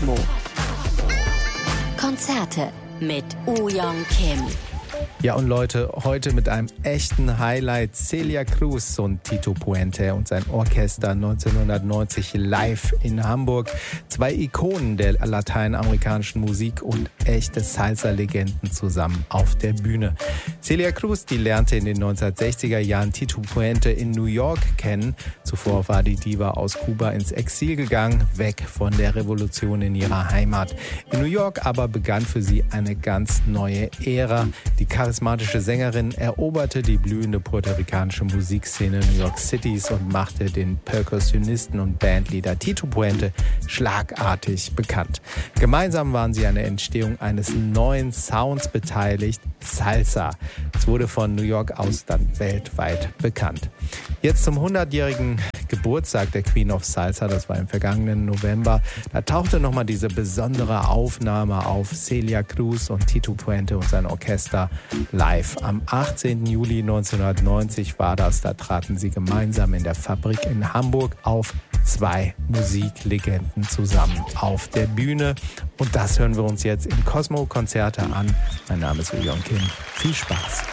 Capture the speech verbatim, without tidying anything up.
Cosmo. Konzerte mit Woo-Young Kim. Ja, und Leute, heute mit einem echten Highlight. Celia Cruz und Tito Puente und sein Orchester neunzehnhundertneunzig live in Hamburg. Zwei Ikonen der lateinamerikanischen Musik und echte Salsa-Legenden zusammen auf der Bühne. Celia Cruz, die lernte in den neunzehnhundertsechziger Jahren Tito Puente in New York kennen. Zuvor war die Diva aus Kuba ins Exil gegangen, weg von der Revolution in ihrer Heimat. In New York aber begann für sie eine ganz neue Ära. Die charismatische Sängerin eroberte die blühende puerto-ricanische Musikszene New York Citys und machte den Perkussionisten und Bandleader Tito Puente schlagartig bekannt. Gemeinsam waren sie an der Entstehung eines neuen Sounds beteiligt, Salsa. Es wurde von New York aus dann weltweit bekannt. Jetzt zum hundertjährigen Geburtstag der Queen of Salsa, das war im vergangenen November, da tauchte nochmal diese besondere Aufnahme auf, Celia Cruz und Tito Puente und sein Orchester live. Am achtzehnten Juli neunzehnhundertneunzig war das, da traten sie gemeinsam in der Fabrik in Hamburg auf, zwei Musiklegenden zusammen auf der Bühne. Und das hören wir uns jetzt in Cosmo Konzerte an. Mein Name ist Woo-Young Kim. Viel Spaß.